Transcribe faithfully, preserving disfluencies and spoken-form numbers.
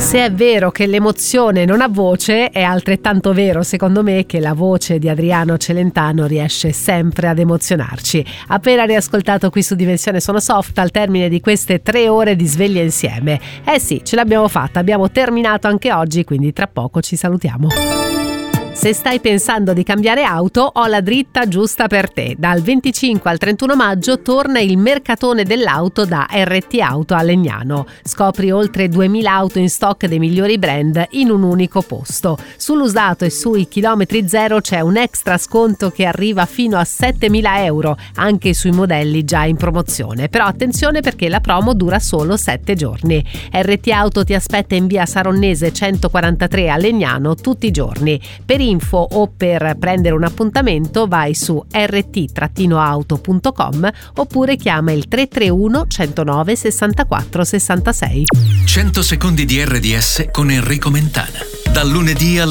Se è vero che l'emozione non ha voce, è altrettanto vero secondo me che la voce di Adriano Celentano riesce sempre ad emozionarci. Appena riascoltato qui su Dimensione Sono Soft al termine di queste tre ore di sveglia insieme. Eh sì, ce l'abbiamo fatta, abbiamo terminato anche oggi, quindi tra poco ci salutiamo. Se stai pensando di cambiare auto, ho la dritta giusta per te. Dal venticinque al trentuno maggio torna il mercatone dell'auto da R T Auto a Legnano. Scopri oltre duemila auto in stock dei migliori brand in un unico posto. Sull'usato e sui chilometri zero c'è un extra sconto che arriva fino a settemila euro, anche sui modelli già in promozione. Però attenzione perché la promo dura solo sette giorni. R T Auto ti aspetta in via Saronnese centoquarantatré a Legnano tutti i giorni. Per info o per prendere un appuntamento vai su r t auto punto com oppure chiama il tre tre uno centonove sessantaquattro sessantasei. cento secondi di R D S con Enrico Mentana. Dal lunedì al